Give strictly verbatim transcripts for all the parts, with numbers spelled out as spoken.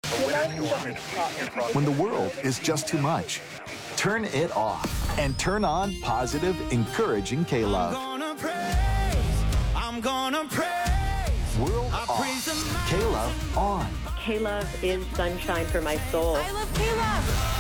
When the world is just too much, turn it off and turn on positive, encouraging K-Love. I'm gonna praise, I'm gonna praise. World off, K-Love on. K-Love is sunshine for my soul. I love K-Love.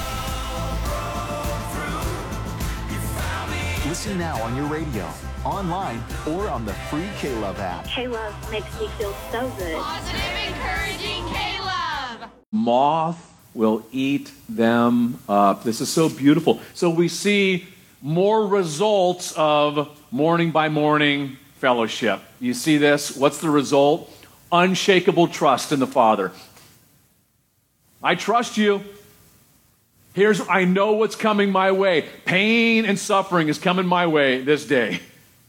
Listen now on your radio, online, or on the free K-Love app. K-Love makes me feel so good. Positive, encouraging K-Love. Moth will eat them up. This is so beautiful. So we see more results of morning by morning fellowship. You see this? What's the result? Unshakable trust in the Father. I trust you. Here's, I know what's coming my way. Pain and suffering is coming my way this day.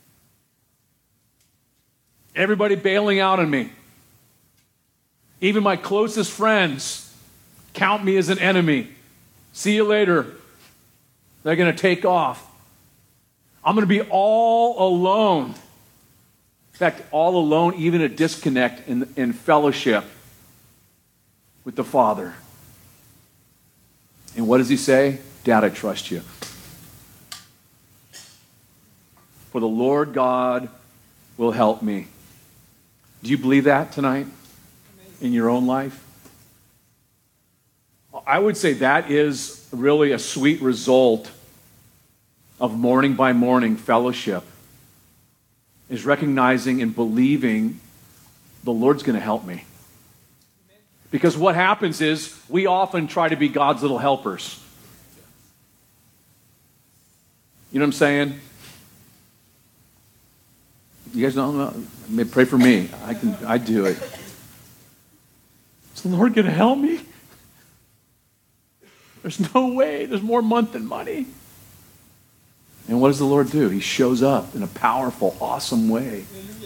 Everybody bailing out on me. Even my closest friends count me as an enemy. See you later. They're going to take off. I'm going to be all alone. In fact, all alone, even a disconnect in, in fellowship with the Father. And what does he say? Dad, I trust you. For the Lord God will help me. Do you believe that tonight in your own life? I would say that is really a sweet result of morning by morning fellowship, is recognizing and believing the Lord's going to help me. Because what happens is we often try to be God's little helpers. You know what I'm saying? You guys don't know? Pray for me. I can. I do it. Is the Lord going to help me? There's no way. There's more month than money. And what does the Lord do? He shows up in a powerful, awesome way.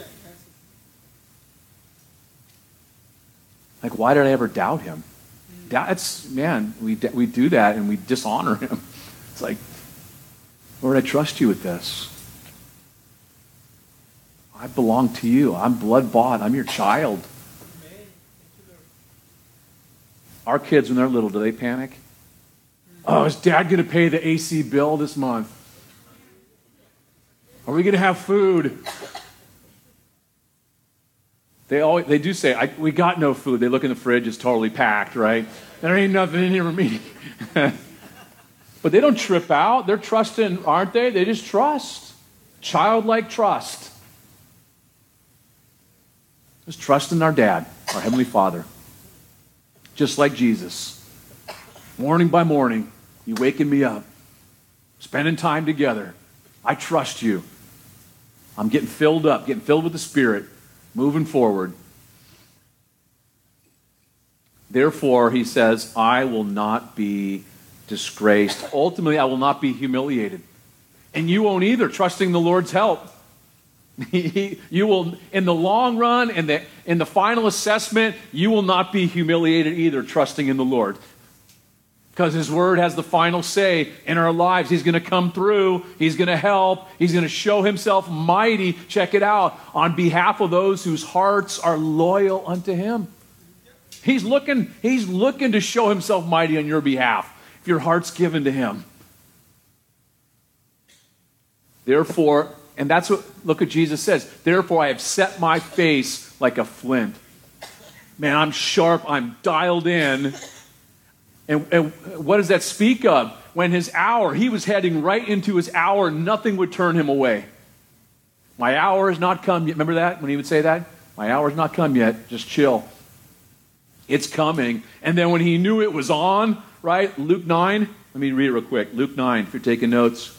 Like, why did I ever doubt him? That's, man, we, we do that and we dishonor him. It's like, Lord, I trust you with this. I belong to you. I'm blood-bought. I'm your child. Our kids, when they're little, do they panic? Oh, is Dad going to pay the A C bill this month? Are we going to have food? They always, they do say, I, we got no food. They look in the fridge, it's totally packed, right? There ain't nothing in here for me. But they don't trip out. They're trusting, aren't they? They just trust. Childlike trust. Just trust in our dad, our Heavenly Father. Just like Jesus. Morning by morning, you waking me up. Spending time together. I trust you. I'm getting filled up, getting filled with the Spirit. Moving forward. Therefore, he says, I will not be disgraced. Ultimately, I will not be humiliated. And you won't either, trusting the Lord's help. You will, in the long run, in the, in the final assessment, you will not be humiliated either, trusting in the Lord. Because his word has the final say in our lives. He's going to come through. He's going to help. He's going to show himself mighty, check it out, on behalf of those whose hearts are loyal unto him. He's looking, he's looking to show himself mighty on your behalf if your heart's given to him. Therefore, and that's what, look what Jesus says, therefore I have set my face like a flint. Man, I'm sharp. I'm dialed in. And, and what does that speak of? When his hour, he was heading right into his hour, nothing would turn him away. My hour has not come yet. Remember that, when he would say that? My hour has not come yet. Just chill. It's coming. And then when he knew it was on, right? Luke nine. Let me read it real quick. Luke nine, if you're taking notes.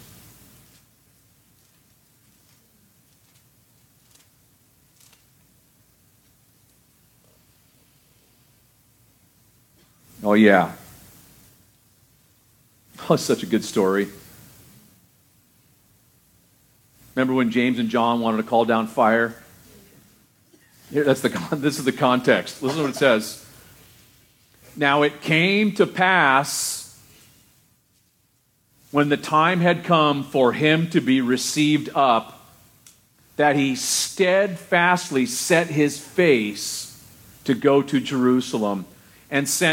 Oh, yeah. Oh, it's such a good story. Remember when James and John wanted to call down fire? Here, that's the, this is the context. Listen to what it says. Now it came to pass when the time had come for him to be received up, that he steadfastly set his face to go to Jerusalem, and sent